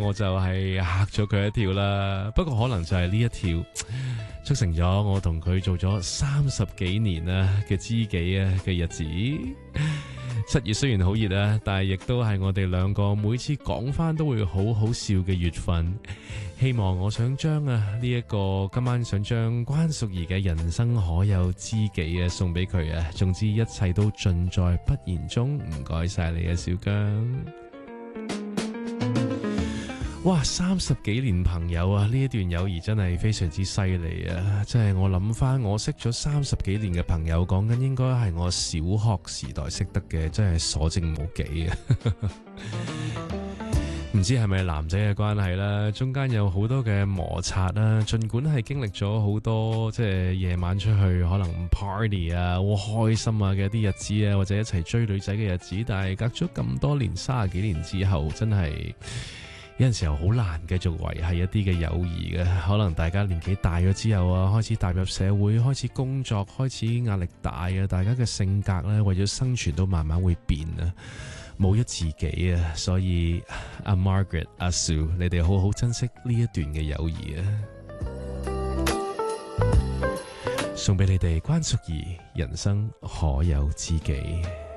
我就係嚇咗佢一跳啦。不過可能就係呢一跳促成咗我同佢做咗30幾年嘅知己嘅日子。7月雖然好熱但係亦都係我哋兩個每次講返都會好好笑嘅月份。希望我想將呢一個今晚想將關淑怡嘅人生可有知己送俾佢總之一切都盡在不言中。唔該晒你小姜。哇，30幾年朋友呢一段友誼真係非常之犀利即係我諗翻我識咗30幾年嘅朋友，講緊應該係我小學時代識得嘅，真係所剩無幾唔知係咪男仔嘅關係啦，中間有好多嘅摩擦盡管係經歷咗好多即係夜晚出去可能 party 好開心嘅一啲日子或者一齊追女仔嘅日子，但係隔咗咁多年30幾年之後，真係有陣時候好難繼續維繫一啲嘅友誼嘅。可能大家年紀大咗之後開始踏入社會，開始工作，開始壓力大大家嘅性格為咗生存都慢慢會變冇咗自己所以阿 Margaret 阿 Sue 你哋好好珍惜呢一段嘅友誼送俾你哋關淑怡，人生可有知己。